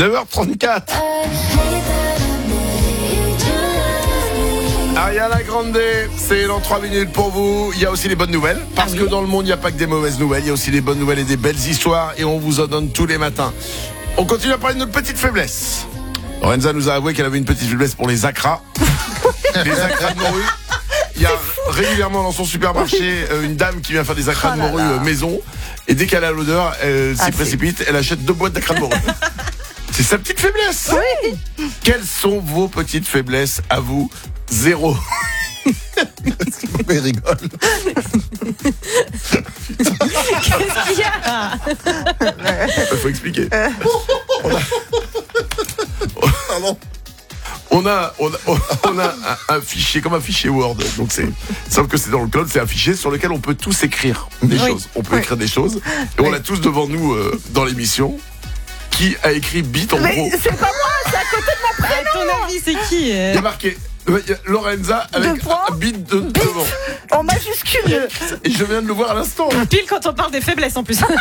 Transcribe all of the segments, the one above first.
9h34. Ariana Grande, c'est dans 3 minutes pour vous. Il y a aussi les bonnes nouvelles, parce que dans le monde, il n'y a pas que des mauvaises nouvelles. Il y a aussi des bonnes nouvelles et des belles histoires, et on vous en donne tous les matins. On continue à parler de notre petite faiblesse. Lorenza nous a avoué qu'elle avait une petite faiblesse pour les acras. Les acras de morue. Il y a régulièrement dans son supermarché une dame qui vient faire des acras de morue maison. Et dès qu'elle a l'odeur, elle s'y précipite. Elle achète 2 boîtes d'acras de morue. C'est sa petite faiblesse. Oui. Quelles sont vos petites faiblesses à vous? 0. Mais rigole. Qu'est-ce qu'il y a? Il faut expliquer. On a un fichier, comme un fichier Word. Donc sauf que c'est dans le cloud, c'est un fichier sur lequel on peut tous écrire des choses. On peut écrire des choses. Et on l'a tous devant nous dans l'émission. Qui a écrit bite en gros? Mais c'est pas moi, c'est à côté de mon prénom. À ton avis, c'est qui Il y a marqué Lorenza avec un bite devant. En majuscule. Et je viens de le voir à l'instant. Pile quand on parle des faiblesses en plus. C'est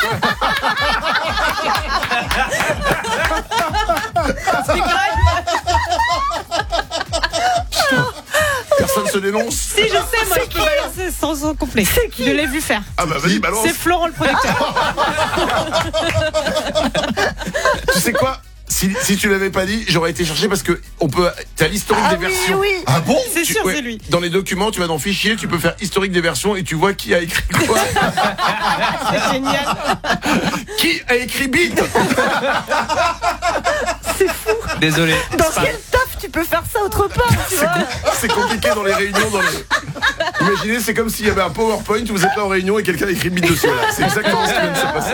grave. Personne se dénonce. Si, je sais, moi, je peux balancer sans complet. C'est qui? Je l'ai vu faire. Ah bah vas-y, balance. C'est Florent le producteur. Tu sais quoi? Si tu l'avais pas dit, j'aurais été chercher parce que t'as l'historique des versions. Oui. Ah bon? C'est sûr, c'est lui. Dans les documents, tu vas dans fichier, tu peux faire historique des versions et tu vois qui a écrit quoi. C'est génial. Qui a écrit bite? C'est fou. Désolé. Dans quel taf tu peux faire ça autre part, tu vois? C'est compliqué dans les réunions. Imaginez, c'est comme s'il y avait un PowerPoint, vous êtes là en réunion et quelqu'un a écrit bite dessus. Là. C'est exactement ce qui vient de se passer.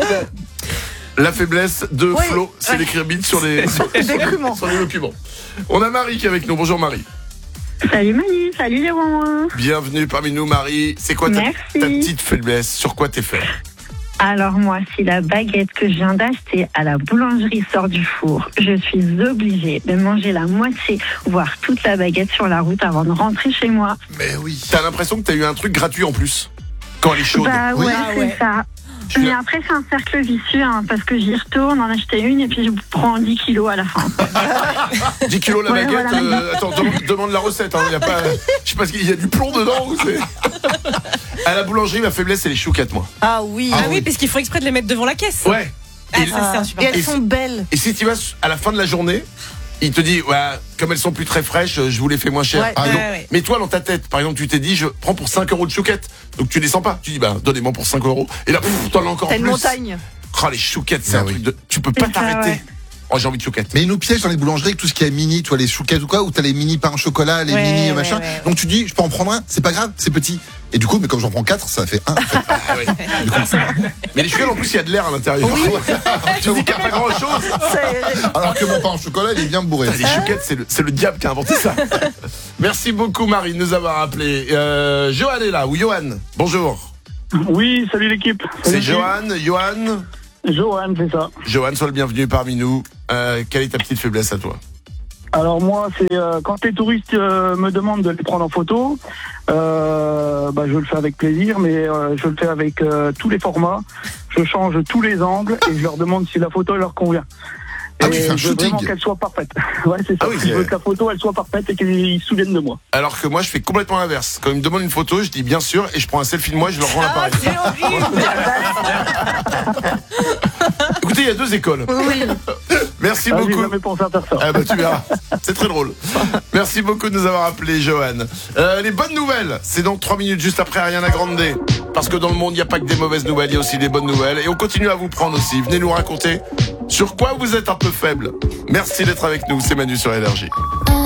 La faiblesse de Flo, c'est d'écrire bite sur les documents. On a Marie qui est avec nous. Bonjour Marie. Salut Manu, salut les mamans. Bienvenue parmi nous Marie. C'est quoi ta petite faiblesse? Sur quoi t'es faible? Alors moi, si la baguette que je viens d'acheter à la boulangerie sort du four, je suis obligée de manger la moitié, voire toute la baguette sur la route avant de rentrer chez moi. Mais oui. T'as l'impression que t'as eu un truc gratuit en plus quand elle est chaude. Bah ouais, Oui. c'est ça. Mais après, c'est un cercle vicieux, parce que j'y retourne, en acheter une et puis je prends 10 kilos à la fin. 10 kilos la Ouais, baguette. voilà. Attends, demande la recette. Il y a pas, je sais pas, il y a du plomb dedans ou c'est. À la boulangerie, ma faiblesse, c'est les chouquettes, moi. Ah oui. Ah oui, parce qu'il faut exprès de les mettre devant la caisse. Ouais. Ah, ça, c'est un super. Et elles sont belles. Et si tu vas à la fin de la journée, il te dit, ouais, comme elles sont plus très fraîches, je vous les fais moins cher. Ouais. Ah, non. Ouais. Mais toi, dans ta tête, par exemple, tu t'es dit, je prends pour 5 euros de chouquettes. Donc tu descends pas. Tu dis, bah, donnez-moi pour 5 euros. Et là, t'en as encore T'as plus. une montagne. Oh, les chouquettes, c'est un truc de. Tu peux pas C'est ça, t'arrêter. ouais. Oh, j'ai envie de chouquettes. Mais ils nous piègent dans les boulangeries avec tout ce qui est mini, tu vois, les chouquettes ou quoi, où t'as les mini pains au chocolat, les mini machin. ouais. Donc tu dis, je peux en prendre un, c'est pas grave, c'est petit. Et du coup, mais comme j'en prends 4, ça fait 1. Ah, ouais. Mais les chouquettes, en plus, il y a de l'air à l'intérieur. Tu dis qu'il n'y a pas grand chose. Alors que mon pain au chocolat, il est bien bourré. Les chouquettes, c'est le diable qui a inventé ça. Merci beaucoup, Marie, de nous avoir appelé. Johan est là, ou Johan. Bonjour. Oui, salut l'équipe. C'est Salut. Johan. Johan, c'est ça. Johan, sois le bienvenu parmi nous. Quelle est ta petite faiblesse à toi? Alors moi, c'est quand les touristes me demandent de les prendre en photo, je le fais avec plaisir, mais je le fais avec tous les formats. Je change tous les angles et je leur demande si la photo leur convient. Ah Et oui, c'est un je veux vraiment shooting. qu'elle soit parfaite. Ouais, c'est ça. Ah oui, je veux que la photo, elle soit parfaite et qu'ils se souviennent de moi. Alors que moi, je fais complètement l'inverse. Quand ils me demandent une photo, je dis bien sûr, et je prends un selfie de moi et je leur rends l'appareil. C'est horrible. Écoutez, il y a 2 écoles. Oui. Merci Ah, j'ai beaucoup. jamais pensé à faire ça. Ah bah tu verras, c'est très drôle. Merci beaucoup de nous avoir appelé, Johan. Les bonnes nouvelles, c'est dans 3 minutes juste après Ariana Grande. Parce que dans le monde, il n'y a pas que des mauvaises nouvelles, il y a aussi des bonnes nouvelles. Et on continue à vous prendre aussi. Venez nous raconter sur quoi vous êtes un peu faible. Merci d'être avec nous, c'est Manu sur Énergie.